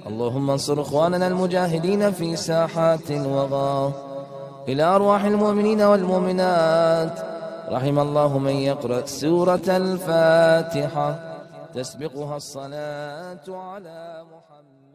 اللهم انصر إخواننا المجاهدين في ساحات الوغى. إلى أرواح المؤمنين والمؤمنات، رحم الله من يقرأ سورة الفاتحة تسبقها الصلاة على محمد.